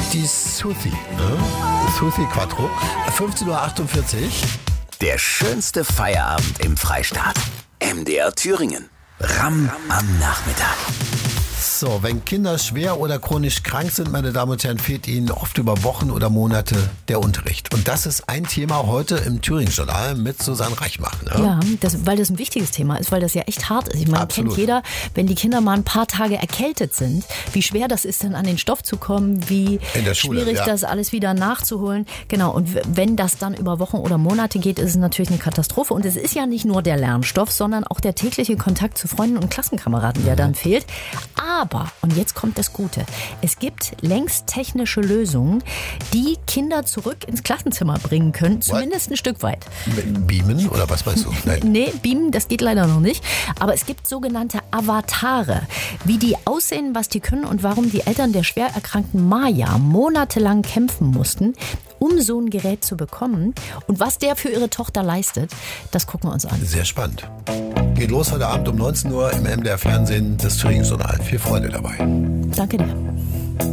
Die Suthi, ne? Suthi Quattro, 15.48 Uhr. Der schönste Feierabend im Freistaat. MDR Thüringen. Ram am Nachmittag. So, wenn Kinder schwer oder chronisch krank sind, meine Damen und Herren, fehlt ihnen oft über Wochen oder Monate der Unterricht. Und das ist ein Thema heute im Thüringen-Journal mit Susanne Reichmach. Ne? Ja, weil das ein wichtiges Thema ist, weil das ja echt hart ist. Ich meine, kennt jeder, wenn die Kinder mal ein paar Tage erkältet sind, wie schwer das ist, dann an den Stoff zu kommen, wie schwierig das alles wieder nachzuholen. Genau, und wenn das dann über Wochen oder Monate geht, ist es natürlich eine Katastrophe. Und es ist ja nicht nur der Lernstoff, sondern auch der tägliche Kontakt zu Freunden und Klassenkameraden, der dann fehlt. Aber, und jetzt kommt das Gute, es gibt längst technische Lösungen, die Kinder zurück ins Klassenzimmer bringen können, zumindest ein Stück weit. Beamen oder was meinst du? Nein. Nee, beamen, das geht leider noch nicht. Aber es gibt sogenannte Avatare. Wie die aussehen, was die können und warum die Eltern der schwer erkrankten Maya monatelang kämpfen mussten, um so ein Gerät zu bekommen. Und was der für ihre Tochter leistet, das gucken wir uns an. Sehr spannend. Geht los heute Abend um 19 Uhr im MDR Fernsehen, das Thüringen-Journal. Viel Freude dabei. Danke dir.